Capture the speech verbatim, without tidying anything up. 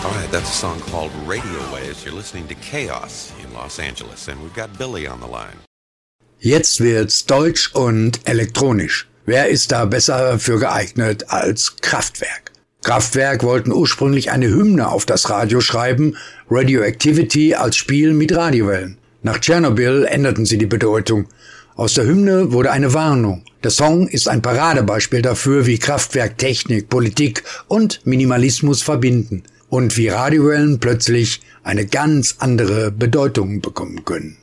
All right, that's a song called Radio Waves. You're listening to Chaos in Los Angeles, and we've got Billy on the line. Jetzt wird's deutsch und elektronisch. Wer ist da besser für geeignet als Kraftwerk? Kraftwerk wollten ursprünglich eine Hymne auf das Radio schreiben, Radioactivity als Spiel mit Radiowellen. Nach Tschernobyl änderten sie die Bedeutung. Aus der Hymne wurde eine Warnung. Der Song ist ein Paradebeispiel dafür, wie Kraftwerk Technik, Politik und Minimalismus verbinden und wie Radiowellen plötzlich eine ganz andere Bedeutung bekommen können.